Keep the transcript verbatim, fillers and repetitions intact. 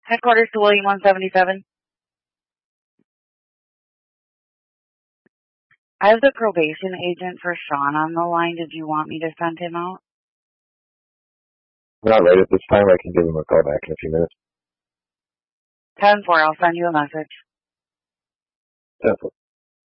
Headquarters to William one seventy-seven. I have the probation agent for Sean on the line. Did you want me to send him out? Not right at this time. I can give him a call back in a few minutes. ten four, I'll send you a message. ten four.